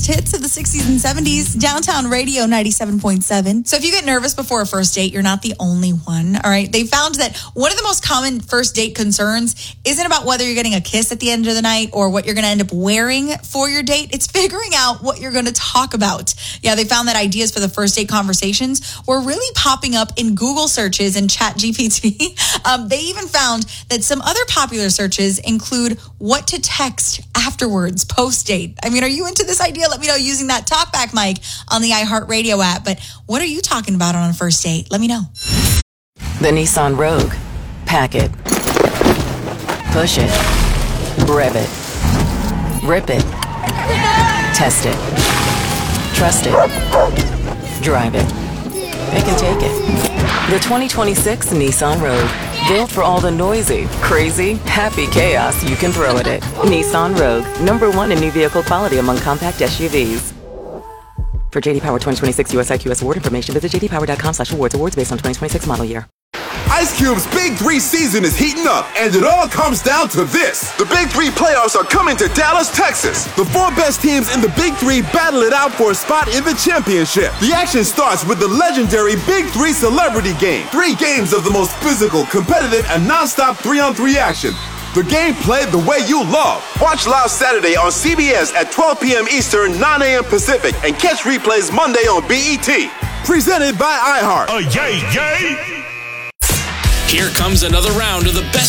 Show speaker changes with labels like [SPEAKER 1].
[SPEAKER 1] hits of the 60s and 70s. Downtown Radio 97.7. So if you get nervous before a first date, you're not the only one. All right. They found that one of the most common first date concerns isn't about whether you're getting a kiss at the end of the night or what you're going to end up wearing for your date. It's figuring out what you're going to talk about. Yeah, they found that ideas for the first date conversations were really popping up in Google searches and ChatGPT. They even found that some other popular searches include what to text afterwards, post-date. I mean, are you into this idea? Let me know using that talkback mic on the iHeartRadio app. But what are you talking about on a first date? Let me know.
[SPEAKER 2] The Nissan Rogue. Pack it. Push it. Rev it. Rip it. Test it. Trust it. Drive it. It can take it. The 2026 Nissan Rogue. Built for all the noisy, crazy, happy chaos you can throw at it. Nissan Rogue. #1 in new vehicle quality among compact SUVs. For JD Power 2026 US IQS award information, visit jdpower.com/awards. Awards based on 2026 model year.
[SPEAKER 3] Ice Cube's Big 3 season is heating up, and it all comes down to this. The Big 3 playoffs are coming to Dallas, Texas. The 4 best teams in the Big 3 battle it out for a spot in the championship. The action starts with the legendary Big 3 Celebrity Game. 3 games of the most physical, competitive, and non-stop 3-on-3 action. The game played the way you love. Watch live Saturday on CBS at 12 p.m. Eastern, 9 a.m. Pacific, and catch replays Monday on BET. Presented by iHeart.
[SPEAKER 4] Yay, yay! Here comes another round of the best